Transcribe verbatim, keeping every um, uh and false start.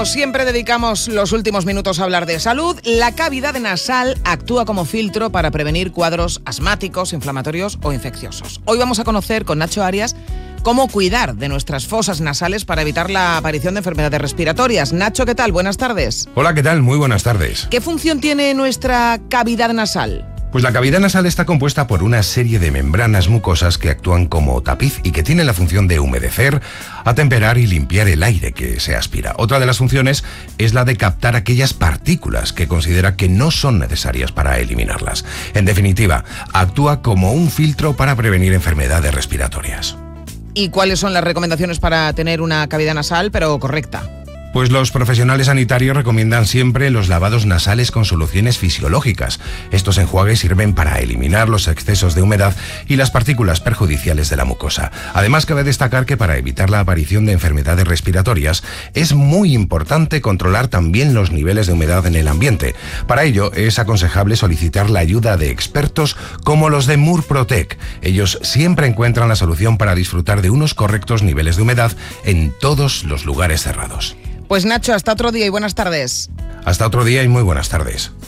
Siempre dedicamos los últimos minutos a hablar de salud. La cavidad nasal actúa como filtro para prevenir cuadros asmáticos, inflamatorios o infecciosos. Hoy vamos a conocer con Nacho Arias cómo cuidar de nuestras fosas nasales para evitar la aparición de enfermedades respiratorias. Nacho, ¿qué tal? Buenas tardes. Hola, ¿qué tal? Muy buenas tardes. ¿Qué función tiene nuestra cavidad nasal? Pues la cavidad nasal está compuesta por una serie de membranas mucosas que actúan como tapiz y que tienen la función de humedecer, atemperar y limpiar el aire que se aspira. Otra de las funciones es la de captar aquellas partículas que considera que no son necesarias para eliminarlas. En definitiva, actúa como un filtro para prevenir enfermedades respiratorias. ¿Y cuáles son las recomendaciones para tener una cavidad nasal, pero correcta? Pues los profesionales sanitarios recomiendan siempre los lavados nasales con soluciones fisiológicas. Estos enjuagues sirven para eliminar los excesos de humedad y las partículas perjudiciales de la mucosa. Además, cabe destacar que para evitar la aparición de enfermedades respiratorias es muy importante controlar también los niveles de humedad en el ambiente. Para ello es aconsejable solicitar la ayuda de expertos como los de Murprotec. Ellos siempre encuentran la solución para disfrutar de unos correctos niveles de humedad en todos los lugares cerrados. Pues Nacho, hasta otro día y buenas tardes. Hasta otro día y muy buenas tardes.